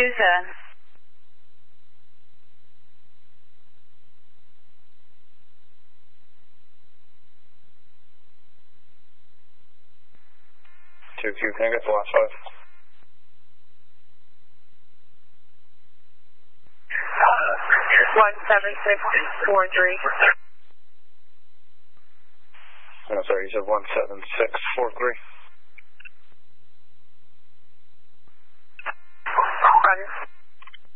Susan. Can I get the last 5? 17643. No, sorry, you said 17643.